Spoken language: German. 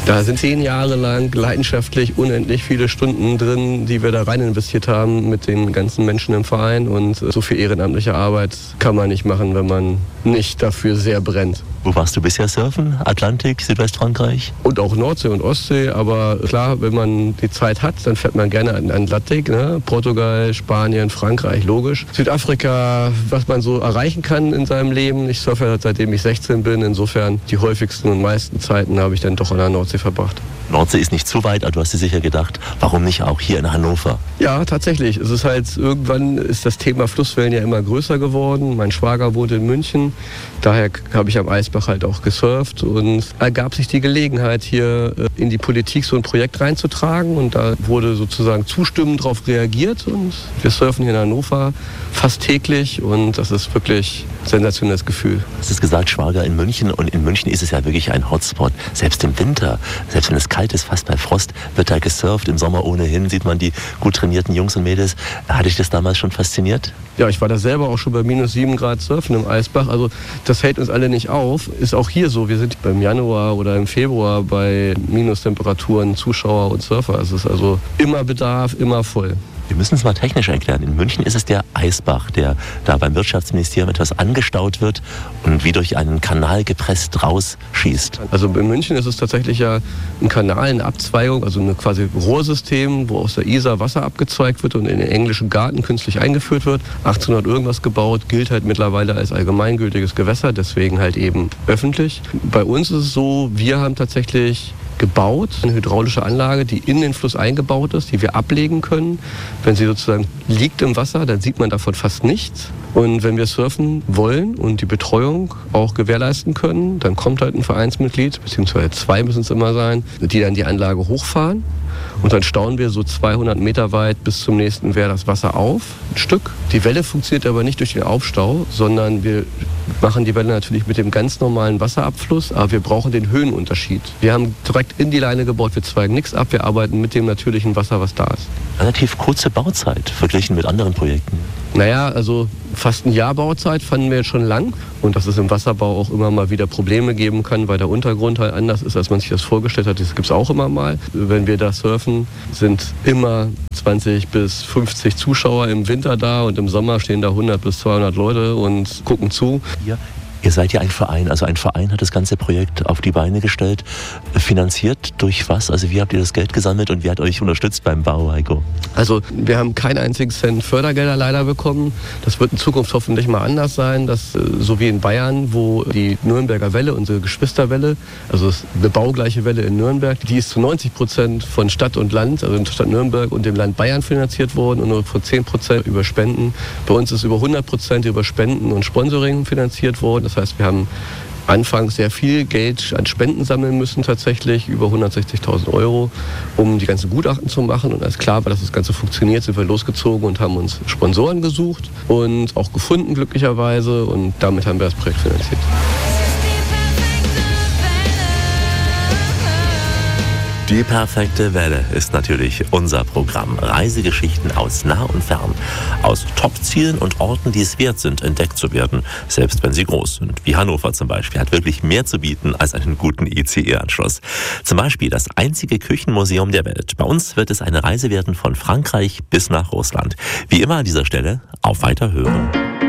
Da sind 10 Jahre lang leidenschaftlich unendlich viele Stunden drin, die wir da rein investiert haben mit den ganzen Menschen im Verein. Und so viel ehrenamtliche Arbeit kann man nicht machen, wenn man nicht dafür sehr brennt. Wo warst du bisher surfen? Atlantik, Südwestfrankreich? Und auch Nordsee und Ostsee, aber klar, wenn man die Zeit hat, dann fährt man gerne an Atlantik, ne? Portugal, Spanien, Frankreich, logisch. Südafrika, was man so erreichen kann in seinem Leben. Ich surfe seitdem ich 16 bin, insofern die häufigsten und meisten Zeiten habe ich dann doch an der Nordsee verbracht. Nordsee ist nicht zu weit, aber du hast dir sicher gedacht, warum nicht auch hier in Hannover? Ja, tatsächlich. Es ist halt, irgendwann ist das Thema Flusswellen ja immer größer geworden. Mein Schwager wohnt in München, daher habe ich am Eisbach halt auch gesurft und ergab sich die Gelegenheit, hier in die Politik so ein Projekt reinzutragen und da wurde sozusagen zustimmend darauf reagiert und wir surfen hier in Hannover fast täglich und das ist wirklich ein sensationelles Gefühl. Du hast gesagt, Schwager in München und in München ist es ja wirklich ein Hotspot. Selbst im Winter, selbst wenn es kalt ist, fast bei Frost, wird da gesurft. Im Sommer ohnehin sieht man die gut trainierten Jungs und Mädels. Hat dich das damals schon fasziniert? Ja, ich war da selber auch schon bei minus 7 Grad surfen im Eisbach. Also das hält uns alle nicht auf. Ist auch hier so. Wir sind beim Januar oder im Februar bei Minustemperaturen Zuschauer und Surfer. Es ist also immer Bedarf, immer voll. Wir müssen es mal technisch erklären. In München ist es der Eisbach, der da beim Wirtschaftsministerium etwas angestaut wird und wie durch einen Kanal gepresst rausschießt. Also in München ist es tatsächlich ja ein Kanal, eine Abzweigung, also ein quasi Rohrsystem, wo aus der Isar Wasser abgezweigt wird und in den englischen Garten künstlich eingeführt wird. 1800 irgendwas gebaut, gilt halt mittlerweile als allgemeingültiges Gewässer, deswegen halt eben öffentlich. Bei uns ist es so, wir haben tatsächlich gebaut, eine hydraulische Anlage, die in den Fluss eingebaut ist, die wir ablegen können. Wenn sie sozusagen liegt im Wasser, dann sieht man davon fast nichts. Und wenn wir surfen wollen und die Betreuung auch gewährleisten können, dann kommt halt ein Vereinsmitglied, beziehungsweise 2 müssen es immer sein, die dann die Anlage hochfahren. Und dann stauen wir so 200 Meter weit bis zum nächsten Wehr das Wasser auf, ein Stück. Die Welle funktioniert aber nicht durch den Aufstau, sondern wir machen die Welle natürlich mit dem ganz normalen Wasserabfluss, aber wir brauchen den Höhenunterschied. Wir haben direkt in die Leine gebaut, wir zweigen nichts ab, wir arbeiten mit dem natürlichen Wasser, was da ist. Relativ kurze Bauzeit verglichen mit anderen Projekten. Naja, also fast ein Jahr Bauzeit fanden wir jetzt schon lang. Und dass es im Wasserbau auch immer mal wieder Probleme geben kann, weil der Untergrund halt anders ist, als man sich das vorgestellt hat. Das gibt es auch immer mal. Wenn wir da surfen, sind immer 20 bis 50 Zuschauer im Winter da und im Sommer stehen da 100 bis 200 Leute und gucken zu. Ja. Ihr seid ja ein Verein, also ein Verein hat das ganze Projekt auf die Beine gestellt. Finanziert durch was? Also wie habt ihr das Geld gesammelt und wer hat euch unterstützt beim Bau, Heiko? Also wir haben keinen einzigen Cent Fördergelder leider bekommen. Das wird in Zukunft hoffentlich mal anders sein, dass so wie in Bayern, wo die Nürnberger Welle, unsere Geschwisterwelle, also eine baugleiche Welle in Nürnberg, die ist zu 90% von Stadt und Land, also in Stadt Nürnberg und dem Land Bayern finanziert worden und nur von 10% über Spenden. Bei uns ist über 100% über Spenden und Sponsoring finanziert worden. Das heißt, wir haben anfangs sehr viel Geld an Spenden sammeln müssen, tatsächlich über 160.000 €, um die ganzen Gutachten zu machen. Und als klar war, dass das Ganze funktioniert, sind wir losgezogen und haben uns Sponsoren gesucht und auch gefunden, glücklicherweise. Und damit haben wir das Projekt finanziert. Die perfekte Welle ist natürlich unser Programm. Reisegeschichten aus nah und fern. Aus Top-Zielen und Orten, die es wert sind, entdeckt zu werden. Selbst wenn sie groß sind. Wie Hannover zum Beispiel hat wirklich mehr zu bieten als einen guten ICE-Anschluss. Zum Beispiel das einzige Küchenmuseum der Welt. Bei uns wird es eine Reise werden von Frankreich bis nach Russland. Wie immer an dieser Stelle auf Weiterhören.